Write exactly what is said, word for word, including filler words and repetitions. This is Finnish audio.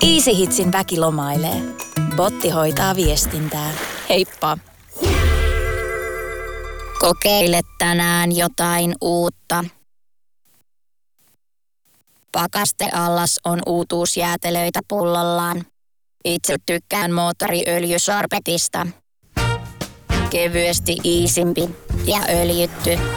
Easy Hitsin väki lomailee. Botti hoitaa viestintää. Heippa! Kokeile tänään jotain uutta. Pakasteallas on uutuusjäätelöitä pullollaan. Itse tykkään moottoriöljysorbetista. Kevyesti iisimpi ja öljytty.